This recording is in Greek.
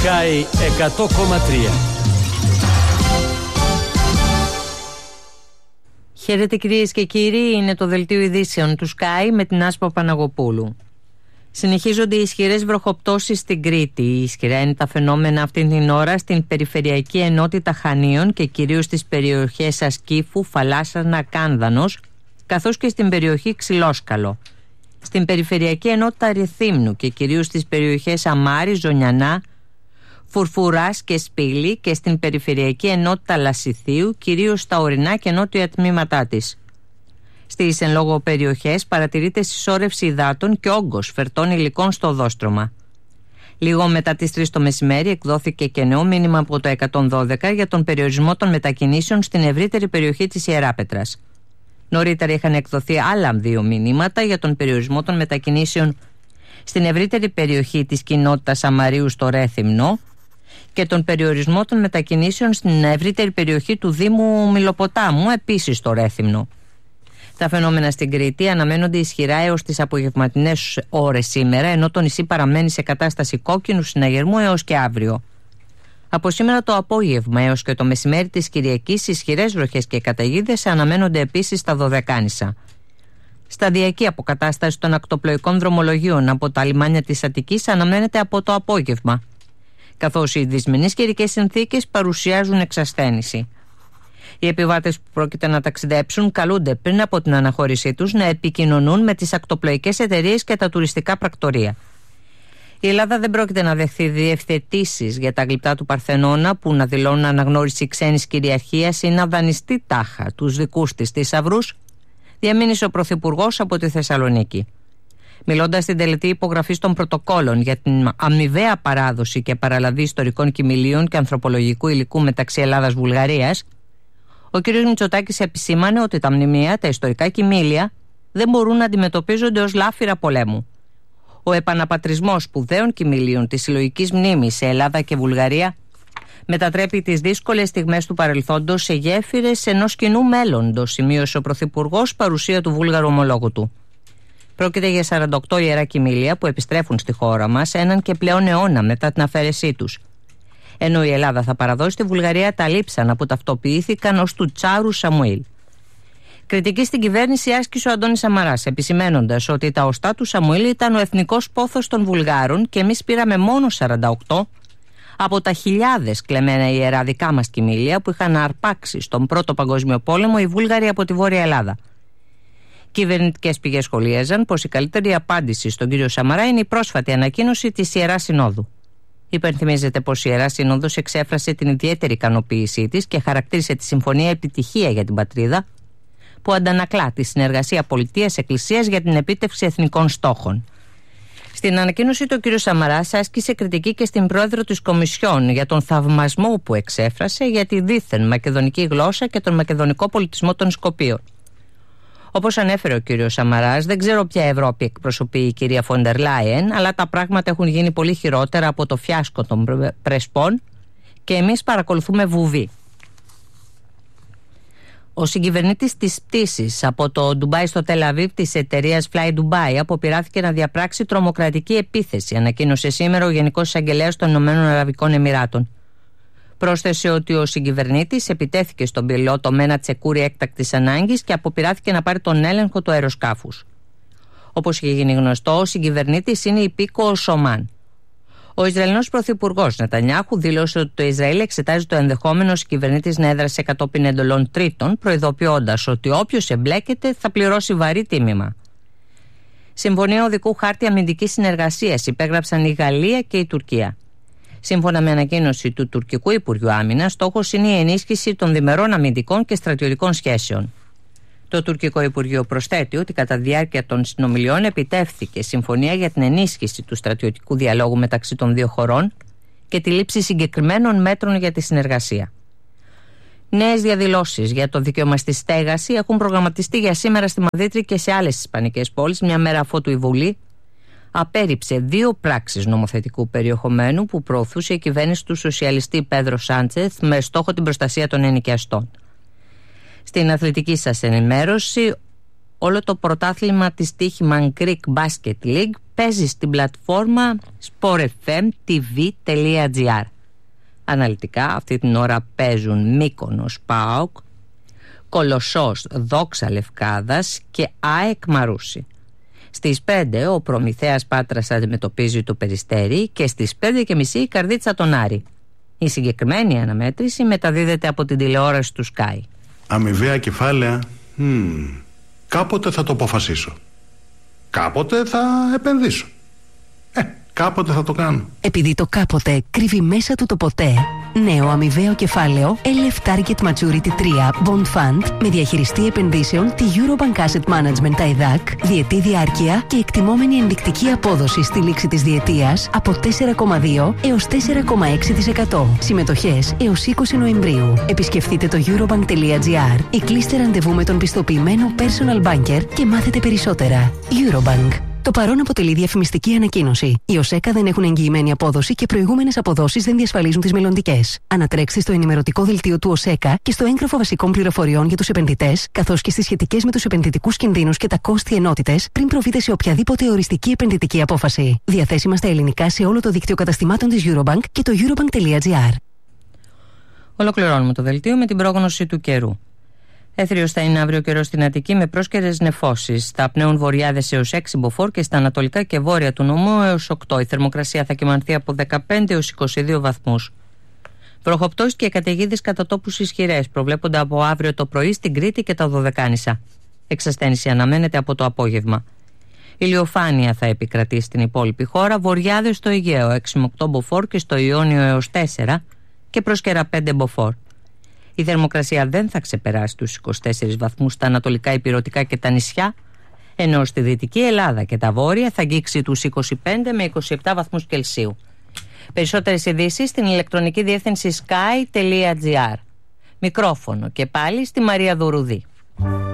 Sky 100,3. Χαίρετε κυρίες και κύριοι, είναι το δελτίο ειδήσεων του Sky με την Άσπα Παναγοπούλου. Συνεχίζονται οι ισχυρές βροχοπτώσεις στην Κρήτη. Ισχυρά είναι τα φαινόμενα αυτήν την ώρα στην Περιφερειακή Ενότητα Χανίων και κυρίως στις περιοχές Ασκήφου, Φαλάσσανα, Κάνδανος, καθώς και στην περιοχή Ξυλόσκαλο. Στην Περιφερειακή Ενότητα Ρηθύμνου και κυρίως στις περιοχές Αμάρη, Ζωνιανά, Φουρφουράς και Σπήλη και στην Περιφερειακή Ενότητα Λασιθίου, κυρίως στα ορεινά και νότια τμήματά της. Στις εν λόγω περιοχές παρατηρείται συσσόρευση υδάτων και όγκος φερτών υλικών στο οδόστρωμα. Λίγο μετά τις 3 το μεσημέρι εκδόθηκε και νέο μήνυμα από το 112 για τον περιορισμό των μετακινήσεων στην ευρύτερη περιοχή της Ιεράπετρας. Νωρίτερα είχαν εκδοθεί άλλα 2 μηνύματα για τον περιορισμό των μετακινήσεων στην ευρύτερη περιοχή της κοινότητας Αμαρίου στο Ρέθυμνο και τον περιορισμό των μετακινήσεων στην ευρύτερη περιοχή του Δήμου Μιλοποτάμου, επίσης στο Ρέθυμνο. Τα φαινόμενα στην Κρήτη αναμένονται ισχυρά έως τις απογευματινές ώρες σήμερα, ενώ το νησί παραμένει σε κατάσταση κόκκινου συναγερμού έως και αύριο. Από σήμερα το απόγευμα έως και το μεσημέρι της Κυριακής, ισχυρές βροχές και καταιγίδες αναμένονται επίσης στα Δωδεκάνησα. Σταδιακή αποκατάσταση των ακτοπλοϊκών δρομολογίων από τα λιμάνια της Αττικής αναμένεται από το απόγευμα, καθώς οι δυσμενείς καιρικές συνθήκες παρουσιάζουν εξασθένηση. Οι επιβάτες που πρόκειται να ταξιδέψουν καλούνται πριν από την αναχώρησή τους να επικοινωνούν με τις ακτοπλοϊκές εταιρείες και τα τουριστικά πρακτορεία. Η Ελλάδα δεν πρόκειται να δεχθεί διευθετήσεις για τα γλυπτά του Παρθενώνα που να δηλώνουν αναγνώριση ξένης κυριαρχίας ή να δανειστεί τάχα τους δικούς της θησαυρούς, διαμήνυσε ο Πρωθυπουργός από τη Θεσσαλονίκη. Μιλώντας στην τελετή υπογραφής των πρωτοκόλων για την αμοιβαία παράδοση και παραλαβή ιστορικών κοιμηλίων και ανθρωπολογικού υλικού μεταξύ Ελλάδας-Βουλγαρίας, ο κ. Μητσοτάκης επισήμανε ότι τα μνημεία, τα ιστορικά κοιμήλια, δεν μπορούν να αντιμετωπίζονται ως λάφυρα πολέμου. Ο επαναπατρισμός σπουδαίων κοιμηλίων της συλλογικής μνήμης σε Ελλάδα και Βουλγαρία μετατρέπει τις δύσκολες στιγμές του παρελθόντος σε γέφυρες ενός κοινού μέλλοντος, σημείωσε ο Πρωθυπουργός παρουσία του Βούλγαρου ομολόγου του. Πρόκειται για 48 ιερά κοιμήλια που επιστρέφουν στη χώρα μας έναν και πλέον αιώνα μετά την αφαίρεσή τους. Ενώ η Ελλάδα θα παραδώσει στη Βουλγαρία τα λείψανα που ταυτοποιήθηκαν ως του Τσάρου Σαμουήλ. Κριτική στην κυβέρνηση άσκησε ο Αντώνης Σαμαράς, επισημένοντας ότι τα οστά του Σαμουήλ ήταν ο εθνικός πόθος των Βουλγάρων και εμείς πήραμε μόνο 48 από τα χιλιάδες κλεμμένα ιερά δικά μας κοιμήλια που είχαν αρπάξει στον Πρώτο Παγκόσμιο Πόλεμο οι Βούλγαροι από τη Βόρεια Ελλάδα. Κυβερνητικές πηγές σχολίαζαν πως η καλύτερη απάντηση στον κύριο Σαμαρά είναι η πρόσφατη ανακοίνωση της Ιεράς Συνόδου. Υπενθυμίζεται πως η Ιερά Σύνοδος εξέφρασε την ιδιαίτερη ικανοποίησή της και χαρακτήρισε τη συμφωνία επιτυχία για την πατρίδα, που αντανακλά τη συνεργασία πολιτείας-εκκλησίας για την επίτευξη εθνικών στόχων. Στην ανακοίνωση του κ. Σαμαράς άσκησε κριτική και στην πρόεδρο της Κομισιόν για τον θαυμασμό που εξέφρασε για τη δίθεν μακεδονική γλώσσα και τον μακεδονικό πολιτισμό των Σκοπίων. Όπως ανέφερε ο κ. Σαμαράς, δεν ξέρω ποια Ευρώπη εκπροσωπεί η κυρία Φόντερ Λάιεν, αλλά τα πράγματα έχουν γίνει πολύ χειρότερα από το φιάσκο των Πρεσπών και εμείς παρακολουθούμε βουβή. Ο συγκυβερνήτης της πτήσης από το Ντουμπάι στο Τελαβίβ της εταιρείας Fly Dubai αποπειράθηκε να διαπράξει τρομοκρατική επίθεση, ανακοίνωσε σήμερα ο Γενικός Εισαγγελέας των Ηνωμένων Αραβικών Εμιράτων. Πρόσθεσε ότι ο συγκυβερνήτης επιτέθηκε στον πιλότο με ένα τσεκούρι έκτακτης ανάγκης και αποπειράθηκε να πάρει τον έλεγχο του αεροσκάφους. Όπως είχε γίνει γνωστό, ο συγκυβερνήτης είναι υπήκοος Ομάν. Ο Ισραηλινός Πρωθυπουργός Νετανιάχου δήλωσε ότι το Ισραήλ εξετάζει το ενδεχόμενο ο συγκυβερνήτης να έδρασε κατόπιν εντολών τρίτων, προειδοποιώντας ότι όποιος εμπλέκεται θα πληρώσει βαρύ τίμημα. Συμφωνία οδικού χάρτη αμυντικής συνεργασίας υπέγραψαν η Γαλλία και η Τουρκία. Σύμφωνα με ανακοίνωση του Τουρκικού Υπουργείου Άμυνας, στόχος είναι η ενίσχυση των διμερών αμυντικών και στρατιωτικών σχέσεων. Το Τουρκικό Υπουργείο προσθέτει ότι κατά διάρκεια των συνομιλιών επιτεύχθηκε συμφωνία για την ενίσχυση του στρατιωτικού διαλόγου μεταξύ των δύο χωρών και τη λήψη συγκεκριμένων μέτρων για τη συνεργασία. Νέες διαδηλώσεις για το δικαίωμα στη στέγαση έχουν προγραμματιστεί για σήμερα στη Μαδρίτρη και σε άλλες ισπανικές πόλεις, μια μέρα αφότου η Βουλή απέρριψε 2 πράξεις νομοθετικού περιεχομένου που προωθούσε η κυβέρνηση του σοσιαλιστή Πέδρο Σάντσεθ με στόχο την προστασία των ενοικιαστών. Στην αθλητική σας ενημέρωση, όλο το πρωτάθλημα της Τύχημαν Greek Basket League παίζει στην πλατφόρμα sportfmtv.gr. Αναλυτικά αυτή την ώρα παίζουν Μύκονος ΠΑΟΚ, Κολοσσός Δόξα Λευκάδας και ΑΕΚ Μαρούσι. Στις 5 ο Προμηθέας Πάτρας αντιμετωπίζει το Περιστέρι και στις 5:30 η Καρδίτσα τον Άρη. Η συγκεκριμένη αναμέτρηση μεταδίδεται από την τηλεόραση του Sky. Αμοιβαία κεφάλαια. Κάποτε θα το αποφασίσω. Κάποτε θα επενδύσω. Κάποτε θα το κάνω. Επειδή το κάποτε κρύβει μέσα του το ποτέ. Νέο αμοιβαίο κεφάλαιο LF Target Maturity 3 Bond Fund με διαχειριστή επενδύσεων τη Eurobank Asset Management TAIDAC, διετή διάρκεια και εκτιμόμενη ενδεικτική απόδοση στη λήξη της διετίας από 4,2 έως 4,6%. Συμμετοχές έως 20 Νοεμβρίου. Επισκεφτείτε το eurobank.gr ή κλείστε ραντεβού με τον πιστοποιημένο personal banker και μάθετε περισσότερα. Eurobank. Το παρόν αποτελεί διαφημιστική ανακοίνωση. Οι ΟΣΕΚΑ δεν έχουν εγγυημένη απόδοση και προηγούμενες αποδόσεις δεν διασφαλίζουν τις μελλοντικές. Ανατρέξτε στο ενημερωτικό δελτίο του ΟΣΕΚΑ και στο έγγραφο βασικών πληροφοριών για τους επενδυτές, καθώς και στις σχετικές με τους επενδυτικούς κινδύνους και τα κόστη ενότητες πριν προβείτε σε οποιαδήποτε οριστική επενδυτική απόφαση. Διαθέσιμα στα ελληνικά σε όλο το δίκτυο καταστημάτων της Eurobank και το eurobank.gr. Ολοκληρώνουμε το δελτίο με την πρόγνωση του καιρού. Έθριος θα είναι αύριο καιρός στην Αττική με πρόσκαιρες νεφώσεις. Θα πνέουν βορειάδες έως 6 μποφόρ και στα ανατολικά και βόρεια του νομού έως 8. Η θερμοκρασία θα κυμανθεί από 15 έως 22 βαθμούς. Βροχοπτώσεις και καταιγίδες κατά τόπους ισχυρές προβλέπονται από αύριο το πρωί στην Κρήτη και τα Δωδεκάνησα. Εξασθένηση αναμένεται από το απόγευμα. Ηλιοφάνεια θα επικρατεί στην υπόλοιπη χώρα, βορειάδες στο Αιγαίο 6 με 8 μποφόρ και στο Ιόνιο έως 4 και πρόσκαιρα 5 μποφόρ. Η θερμοκρασία δεν θα ξεπεράσει τους 24 βαθμούς στα ανατολικά ηπειρωτικά και τα νησιά, ενώ στη Δυτική Ελλάδα και τα Βόρεια θα αγγίξει τους 25 με 27 βαθμούς Κελσίου. Περισσότερες ειδήσεις στην ηλεκτρονική διεύθυνση sky.gr. Μικρόφωνο και πάλι στη Μαρία Δουρουδή.